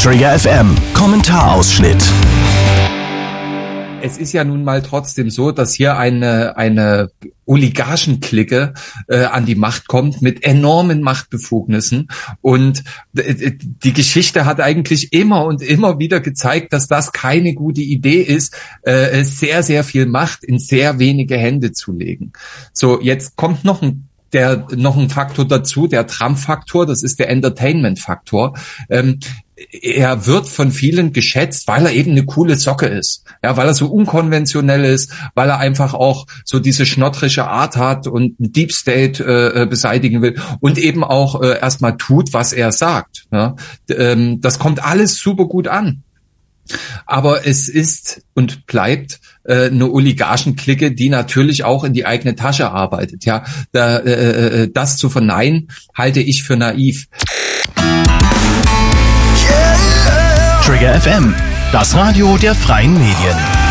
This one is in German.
Trigger FM Kommentarausschnitt. Es ist ja nun mal trotzdem so, dass hier eine Oligarchenklicke an die Macht kommt mit enormen Machtbefugnissen, und die Geschichte hat eigentlich immer und immer wieder gezeigt, dass das keine gute Idee ist, sehr, sehr viel Macht in sehr wenige Hände zu legen. So, jetzt kommt noch ein Faktor dazu, der Trump-Faktor, das ist der Entertainment-Faktor. Er wird von vielen geschätzt, weil er eben eine coole Socke ist. Ja, weil er so unkonventionell ist, weil er einfach auch so diese schnottrische Art hat und einen Deep State beseitigen will und eben auch erstmal tut, was er sagt. Ja, das kommt alles super gut an. Aber es ist und bleibt eine Oligarchenklicke, die natürlich auch in die eigene Tasche arbeitet. Ja, das zu verneinen, halte ich für naiv. Trigger FM, das Radio der freien Medien.